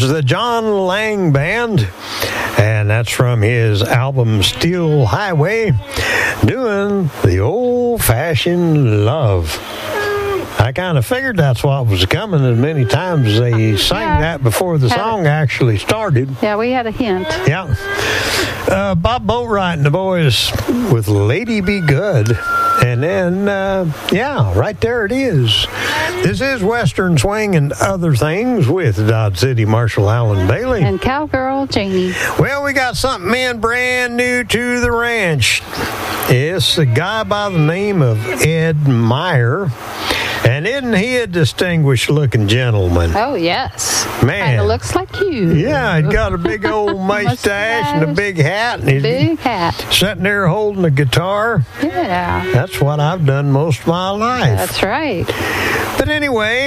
the John Lang Band, and that's from his album Steel Highway, doing the old-fashioned love. I kind of figured that's what was coming as many times as they sang that before the song actually started. Yeah, we had a hint. Yeah. Bob Boatwright and the Boys with Lady Be Good. And then, right there it is. This is Western Swing and Other Things with Dodge City Marshal Alan Bailey. And Cowgirl Janie. Well, we got something in brand new to the ranch. It's a guy by the name of Ed Meyer. And isn't he a distinguished-looking gentleman? Oh, yes. Man. Kind of looks like you. Yeah, he's got a big old mustache and a big hat. And big hat. Sitting there holding a guitar. Yeah. That's what I've done most of my life. That's right. But anyway,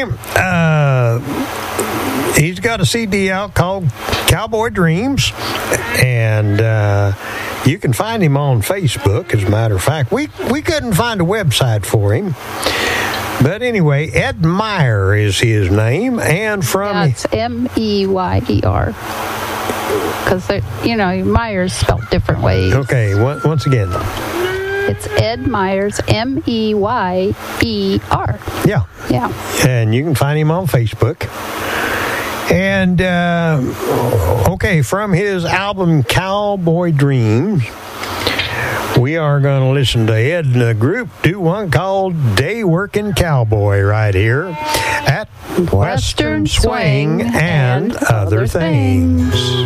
he's got a CD out called Cowboy Dreams. And you can find him on Facebook, as a matter of fact. We couldn't find a website for him. But anyway, Ed Meyer is his name, and from... It's Meyer. Because, Meyer's spelled different ways. Okay, once again. It's Ed Myers, Meyer. Yeah. Yeah. And you can find him on Facebook. And, from his album Cowboy Dreams, we are going to listen to Ed and the group do one called Day Working Cowboy right here at Western Swing and Other Things.